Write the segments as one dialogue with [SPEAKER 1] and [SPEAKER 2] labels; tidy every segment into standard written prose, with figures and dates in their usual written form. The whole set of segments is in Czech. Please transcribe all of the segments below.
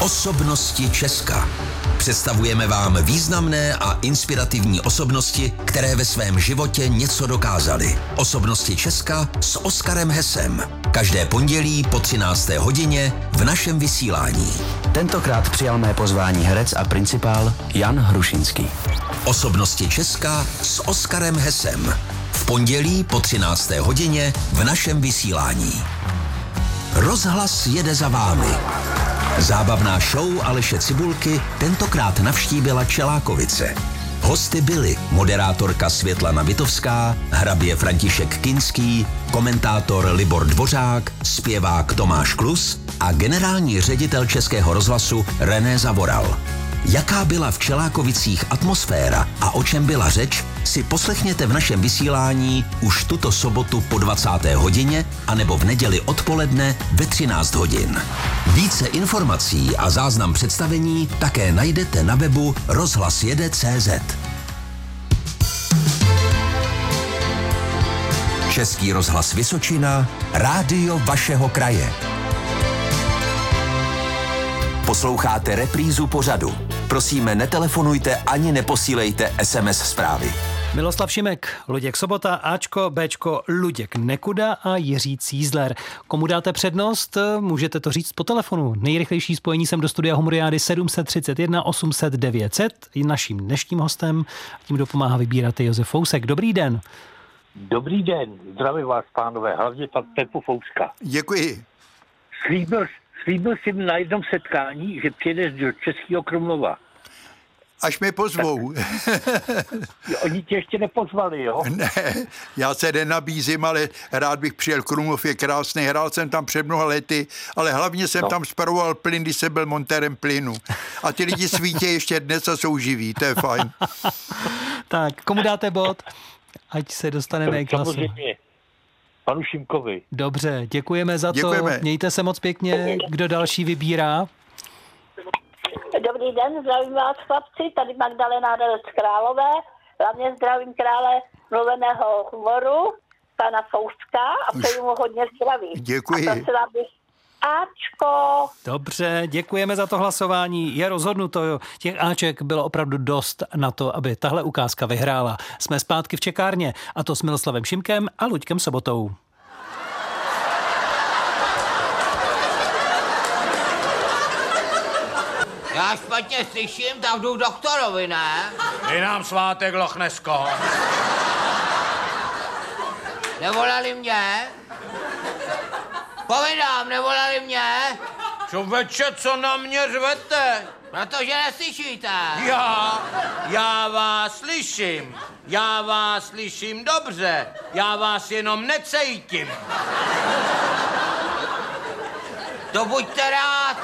[SPEAKER 1] Osobnosti Česka. Představujeme vám významné a inspirativní osobnosti, které ve svém životě něco dokázaly. Osobnosti Česka s Oskarem Hesem. Každé pondělí po 13. hodině v našem vysílání.
[SPEAKER 2] Tentokrát přijal mé pozvání herec a principál Jan Hrušinský.
[SPEAKER 1] Osobnosti Česka s Oskarem Hesem. V pondělí po 13. hodině v našem vysílání. Rozhlas jede za vámi. Zábavná show Aleše Cibulky tentokrát navštívila Čelákovice. Hosty byli moderátorka Světlana Vitovská, hrabě František Kinský, komentátor Libor Dvořák, zpěvák Tomáš Klus a generální ředitel Českého rozhlasu René Zavoral. Jaká byla v Čelákovicích atmosféra a o čem byla řeč, si poslechněte v našem vysílání už tuto sobotu po 20. hodině anebo v neděli odpoledne ve 13 hodin. Více informací a záznam představení také najdete na webu rozhlasjede.cz. Český rozhlas Vysočina, rádio vašeho kraje. Posloucháte reprízu pořadu. Prosíme, netelefonujte ani neposílejte SMS zprávy.
[SPEAKER 3] Miloslav Šimek, Luděk Sobota, Ačko, Bčko, Luděk Nekuda a Jiří Cízler. Komu dáte přednost? Můžete to říct po telefonu. Nejrychlejší spojení sem do studia Humoriády 731 800 900. Naším dnešním hostem, tím dopomáhá vybírat je Josef Fousek. Dobrý den.
[SPEAKER 4] Dobrý den, zdravím vás, pánové, hlavně pan Pepu Fouska.
[SPEAKER 5] Děkuji.
[SPEAKER 4] Slíbil jsem na jednom setkání, že přijedeš do Českého Krumlova.
[SPEAKER 5] Až mě pozvou.
[SPEAKER 4] Oni tě ještě nepozvali, jo?
[SPEAKER 5] Ne, já se nenabízím, ale rád bych přijel. Krumlov je krásný, hrál jsem tam před mnoha lety, ale hlavně jsem tam spravoval plyn, když jsem byl montérem plynu. A ty lidi svítí ještě dnes a jsou živí, to je fajn.
[SPEAKER 3] Tak, komu dáte bod? Ať se dostaneme k hlasu.
[SPEAKER 4] Panu Šimkovi.
[SPEAKER 3] Dobře, děkujeme za
[SPEAKER 5] Děkujeme.
[SPEAKER 3] to. Mějte se moc pěkně. Kdo další vybírá?
[SPEAKER 6] Dobrý den, zdravím vás chlapci, tady Magdalena z Králové. Hlavně zdravím krále mluveného humoru, pana Fouska a přeju mu hodně zdraví.
[SPEAKER 5] Děkuji.
[SPEAKER 6] A prosila bych Ačko.
[SPEAKER 3] Dobře, děkujeme za to hlasování. Je rozhodnuto, těch Aček bylo opravdu dost na to, aby tahle ukázka vyhrála. Jsme zpátky v čekárně, a to s Miloslavem Šimkem a Luďkem Sobotou.
[SPEAKER 7] Já špatně slyším, tak jdu k doktorovi, ne?
[SPEAKER 8] Je nám svátek, Lochnesko.
[SPEAKER 7] Nevolali mě? Povídám, nevolali mě?
[SPEAKER 8] Čověče, co na mě řvete?
[SPEAKER 7] Protože neslyšíte.
[SPEAKER 8] Já vás slyším dobře. Já vás jenom necítím.
[SPEAKER 7] To buďte rád.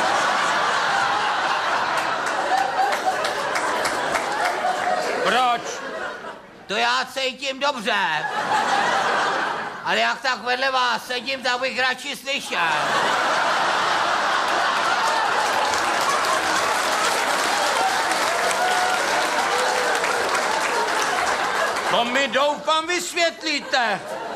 [SPEAKER 8] Proč?
[SPEAKER 7] To já cítím dobře. Ale jak tak vedle vás sedím, tak bych radši slyšel.
[SPEAKER 8] To mi doufám vysvětlíte.